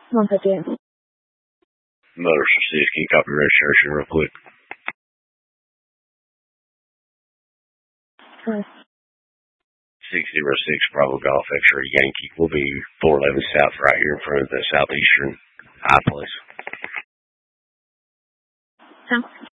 158. Motor 6, can you copy registration real quick? 606 Bravo Golf X-Ray Yankee. We'll be 411 South right here in front of the Southeastern High Place. South.